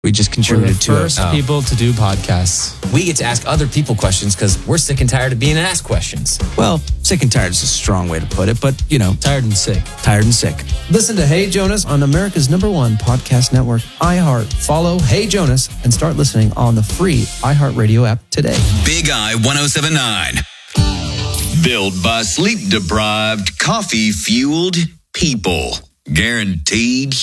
We just We're the contributed to it. first people to do podcasts. We get to ask other people questions because we're sick and tired of being asked questions. Well, sick and tired is a strong way to put it, but, Tired and sick. tired and sick. Listen to Hey Jonas on America's #1 podcast network, iHeart. Follow Hey Jonas and start listening on the free iHeartRadio app today. Big Eye 107.9. Built by sleep-deprived, coffee-fueled people. Guaranteed